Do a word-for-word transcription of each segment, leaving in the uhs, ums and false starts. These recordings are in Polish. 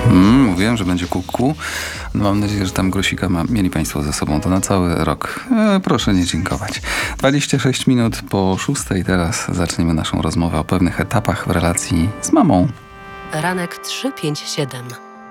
Mm, mówiłem, że będzie kuku. No, mam nadzieję, że tam grosika ma, mieli Państwo ze sobą to na cały rok. E, proszę nie dziękować. dwadzieścia sześć minut po szóstej. Teraz zaczniemy naszą rozmowę o pewnych etapach w relacji z mamą. Ranek trzy pięć siedem.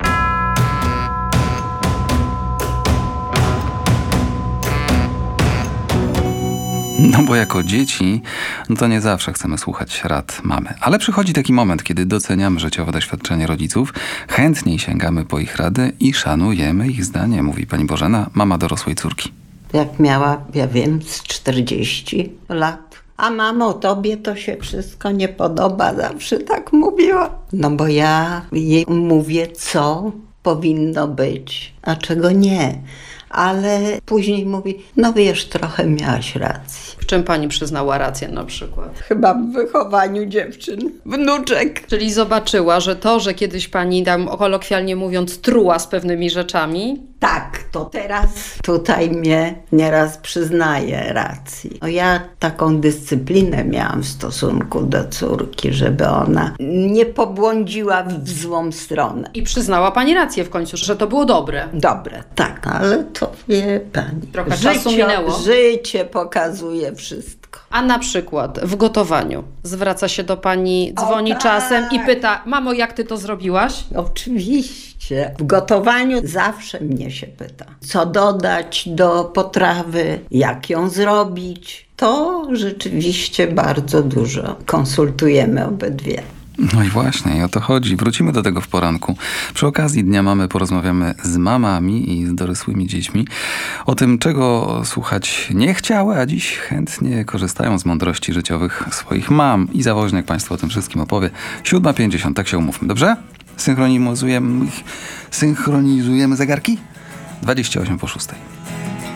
No bo jako dzieci, no to nie zawsze chcemy słuchać rad mamy. Ale przychodzi taki moment, kiedy doceniamy życiowe doświadczenie rodziców, chętniej sięgamy po ich rady i szanujemy ich zdanie, mówi pani Bożena, mama dorosłej córki. Jak miała, ja wiem, z czterdzieści lat. A mamo, tobie to się wszystko nie podoba, zawsze tak mówiła. No bo ja jej mówię, co powinno być, a czego nie. Ale później mówi, no wiesz, trochę miałaś rację. W czym pani przyznała rację na przykład? Chyba w wychowaniu dziewczyn, wnuczek. Czyli zobaczyła, że to, że kiedyś pani, tam kolokwialnie mówiąc, truła z pewnymi rzeczami. Tak, to teraz tutaj mnie nieraz przyznaje racji. No ja taką dyscyplinę miałam w stosunku do córki, żeby ona nie pobłądziła w złą stronę. I przyznała pani rację w końcu, że to było dobre. Dobre, tak, ale to wie pani. Trochę czasu minęło. Życie pokazuje wszystko. A na przykład w gotowaniu zwraca się do pani, dzwoni O, tak. czasem i pyta, mamo, jak ty to zrobiłaś? Oczywiście. W gotowaniu zawsze mnie się pyta, co dodać do potrawy, jak ją zrobić. To rzeczywiście bardzo dużo konsultujemy obydwie. No i właśnie, i o to chodzi. Wrócimy do tego w poranku. Przy okazji Dnia Mamy porozmawiamy z mamami i z dorosłymi dziećmi o tym, czego słuchać nie chciały, a dziś chętnie korzystają z mądrości życiowych swoich mam. I Zawoźniak Państwu o tym wszystkim opowie. siódma pięćdziesiąt, tak się umówmy, dobrze? Synchronizujemy, synchronizujemy zegarki? dwadzieścia osiem po szóstej.